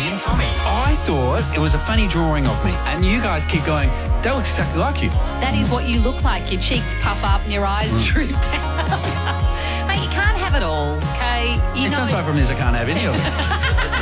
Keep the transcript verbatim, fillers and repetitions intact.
Joey and Tommy. I thought it was a funny drawing of me, and you guys keep going, that looks exactly like you. That is what you look like. Your cheeks puff up and your eyes droop down. Mate, you can't have it all, okay? You It's know not so from this I can't have any of it.